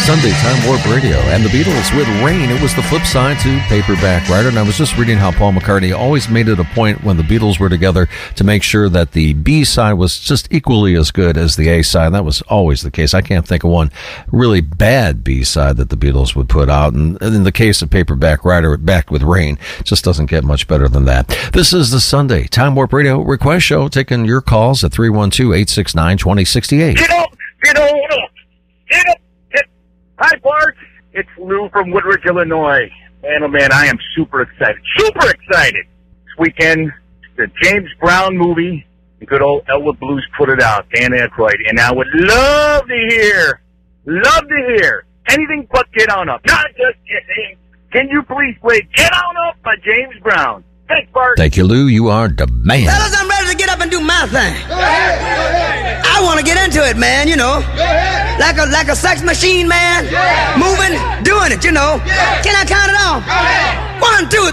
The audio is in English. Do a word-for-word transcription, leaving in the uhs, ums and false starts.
Sunday Time Warp Radio and the Beatles with Rain. It was the flip side to Paperback Writer, and I was just reading how Paul McCartney always made it a point when the Beatles were together to make sure that the B side was just equally as good as the A side. That was always the case. I can't think of one really bad B side that the Beatles would put out, and in the case of Paperback Writer, Back with Rain, it just doesn't get much better than that. This is the Sunday Time Warp Radio Request Show, taking your calls at three one two, eight six nine, two zero six eight. Get up! Get on up! Get up! Get... Hi, Bart. It's Lou from Woodridge, Illinois. Man, oh man, I am super excited. Super excited! This weekend, the James Brown movie, the good old Elwood Blues put it out, Dan Aykroyd, and I would love to hear, love to hear, anything but Get On Up. Not just kidding. Can you please play Get On Up by James Brown? Thanks, Bart. Thank you, Lou. You are the man. Fellas, I'm ready to get up and do my thing. Go ahead, go ahead. I want to get into it, man, you know. Go ahead. Like a like a sex machine, man. Yeah. Moving, doing it, you know. Yeah. Can I count it off? Go ahead. One, two,